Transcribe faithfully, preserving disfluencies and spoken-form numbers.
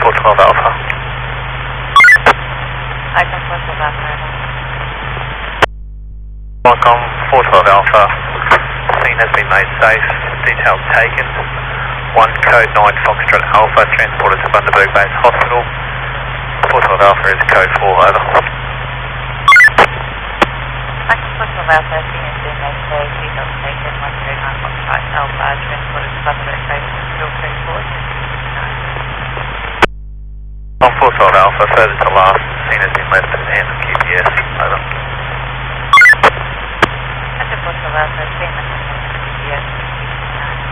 four twelve Alpha. Icon four twelve Alpha, over. Icon four twelve Alpha. Scene has been made safe. Details taken. One code nine Foxtrot Alpha transported to Bundaberg Base Hospital. four twelve Alpha is code four, over. Icon four twelve Alpha, scene has been made safe. Details taken. One code nine Foxtrot Alpha transported to Bundaberg Base Hospital. Code four. On four twelve Alpha, further to last, scene has been left in the hands of Q P S, over. Icon four twelve Alpha, scene has been left in Q P S.